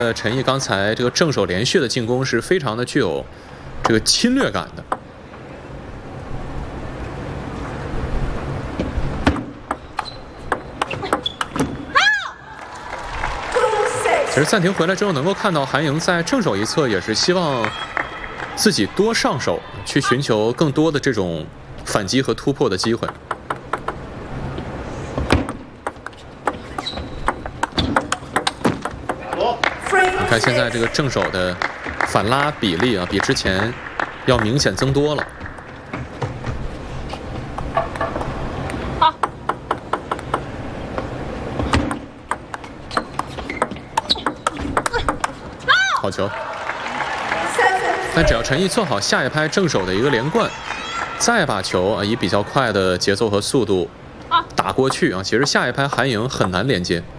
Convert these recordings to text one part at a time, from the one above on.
陈毅刚才这个正手连续的进攻是非常的具有这个侵略感的。其实暂停回来之后，能够看到韩莹在正手一侧也是希望自己多上手，去寻求更多的这种反击和突破的机会。 你看现在这个正手的反拉比例啊，比之前要明显增多了。好球！但只要陈毅做好下一拍正手的一个连贯，再把球啊以比较快的节奏和速度打过去啊，其实下一拍韩莹很难连接。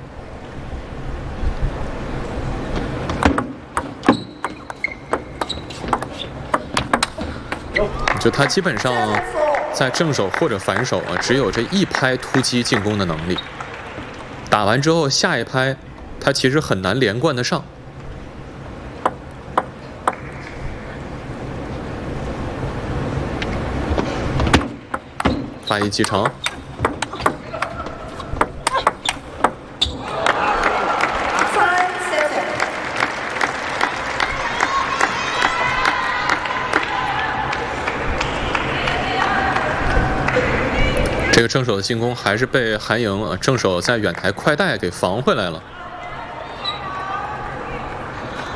就他基本上在正手或者反手啊，只有这一拍突击进攻的能力。打完之后，下一拍他其实很难连贯得上。发一击长。 这个正手的进攻还是被韩莹正手在远台快带给防回来了。